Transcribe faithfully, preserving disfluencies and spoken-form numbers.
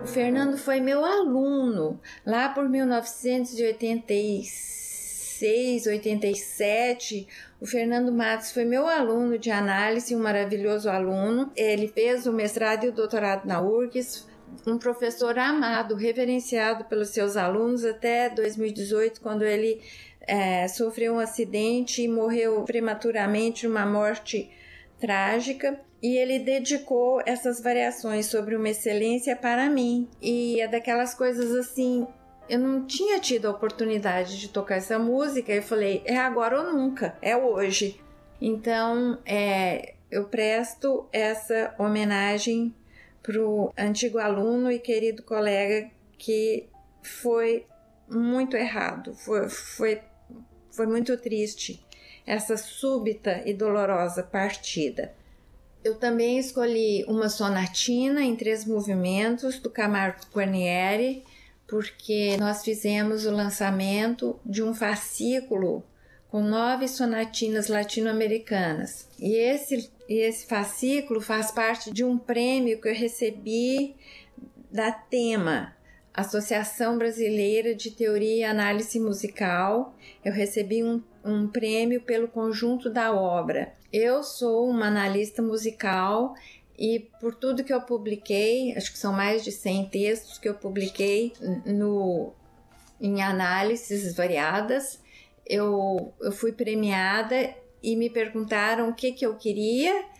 Fernando foi meu aluno lá por mil novecentos e oitenta e seis, oitenta e sete. O Fernando Matos foi meu aluno de análise, um maravilhoso aluno. Ele fez o mestrado e o doutorado na U R G S, um professor amado, reverenciado pelos seus alunos até dois mil e dezoito, quando ele é, sofreu um acidente e morreu prematuramente, uma morte trágica. E ele dedicou essas variações sobre uma excelência para mim. E é daquelas coisas assim, eu não tinha tido a oportunidade de tocar essa música. Eu falei, é agora ou nunca, é hoje. Então, é, eu presto essa homenagem para o antigo aluno e querido colega que foi muito errado, foi, foi, foi muito triste essa súbita e dolorosa partida. Eu também escolhi uma sonatina em três movimentos do Camargo Guarnieri, porque nós fizemos o lançamento de um fascículo com nove sonatinas latino-americanas. E esse, esse fascículo faz parte de um prêmio que eu recebi da Tema, Associação Brasileira de Teoria e Análise Musical. Eu recebi um, um prêmio pelo conjunto da obra. Eu sou uma analista musical e por tudo que eu publiquei, acho que são mais de cem textos que eu publiquei no, em análises variadas, eu, eu fui premiada e me perguntaram o que, que eu queria